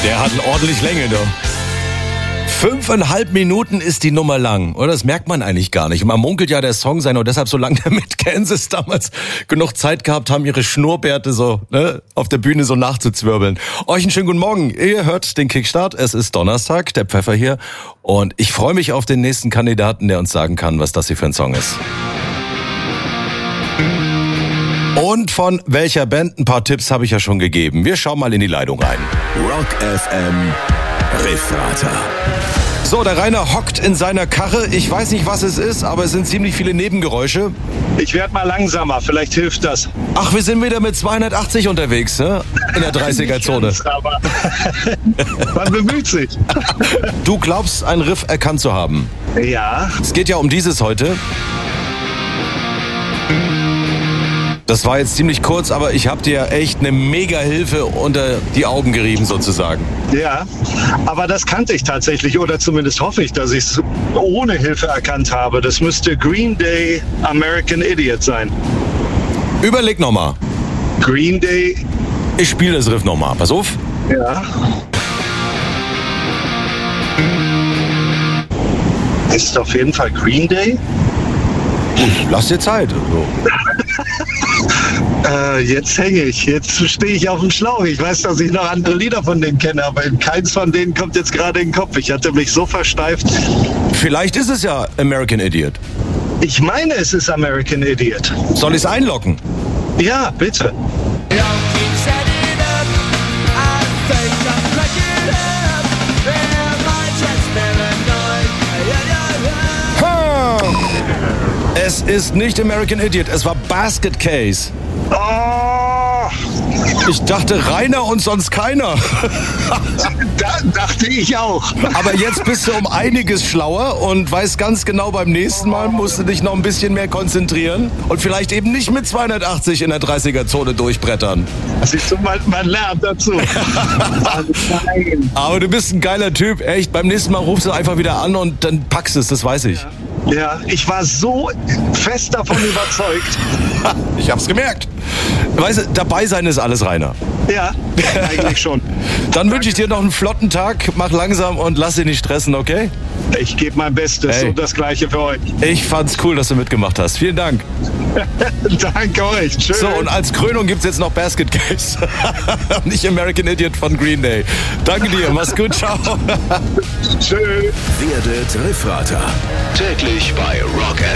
Der hat ordentlich Länge, doch. 5,5 Minuten ist die Nummer lang. Oder das merkt man eigentlich gar nicht. Und man munkelt ja, der Song sei nur deshalb so lang, damit Kansas damals genug Zeit gehabt haben, ihre Schnurrbärte so auf der Bühne so nachzuzwirbeln. Euch einen schönen guten Morgen. Ihr hört den Kickstart. Es ist Donnerstag, der Pfeffer hier. Und ich freue mich auf den nächsten Kandidaten, der uns sagen kann, was das hier für ein Song ist. Und von welcher Band? Ein paar Tipps habe ich ja schon gegeben. Wir schauen mal in die Leitung rein. Rock FM Refrater. So, der Rainer hockt in seiner Karre. Ich weiß nicht, was es ist, aber es sind ziemlich viele Nebengeräusche. Ich werde mal langsamer, vielleicht hilft das. Ach, wir sind wieder mit 280 unterwegs, ne? In der 30er-Zone. Aber man bemüht sich. Du glaubst, einen Riff erkannt zu haben. Ja. Es geht ja um dieses heute. Das war jetzt ziemlich kurz, aber ich habe dir echt eine Mega-Hilfe unter die Augen gerieben sozusagen. Ja, aber das kannte ich tatsächlich, oder zumindest hoffe ich, dass ich es ohne Hilfe erkannt habe. Das müsste Green Day American Idiot sein. Überleg nochmal. Green Day. Ich spiele das Riff nochmal. Pass auf. Ja. Ist auf jeden Fall Green Day. Lass dir Zeit. So. Jetzt hänge ich. Jetzt stehe ich auf dem Schlauch. Ich weiß, dass ich noch andere Lieder von denen kenne, aber keins von denen kommt jetzt gerade in den Kopf. Ich hatte mich so versteift. Vielleicht ist es ja American Idiot. Ich meine, es ist American Idiot. Soll ich es einloggen? Ja, bitte. Es ist nicht American Idiot, es war Basket Case. Oh, Ich dachte Rainer und sonst keiner. da dachte ich auch. Aber jetzt bist du um einiges schlauer und weißt ganz genau, beim nächsten Mal musst du dich noch ein bisschen mehr konzentrieren und vielleicht eben nicht mit 280 in der 30er-Zone durchbrettern. Siehst du, man lernt dazu. Nein. Aber du bist ein geiler Typ, echt. Beim nächsten Mal rufst du einfach wieder an und dann packst es, das weiß ich. Ja, ich war so fest davon überzeugt. Ich hab's gemerkt. Weißt du, dabei sein ist alles, Rainer. Ja, eigentlich schon. Dann wünsche ich dir noch einen flotten Tag. Mach langsam und lass dich nicht stressen, okay? Ich gebe mein Bestes Hey. und das Gleiche für euch. Ich fand's cool, dass du mitgemacht hast. Vielen Dank. Danke euch. Tschüss. So, und als Krönung gibt's jetzt noch Basket Case. Nicht American Idiot von Green Day. Danke dir. Mach's gut. Ciao. Tschüss. Werdet Refrater. Täglich bei Rock FM.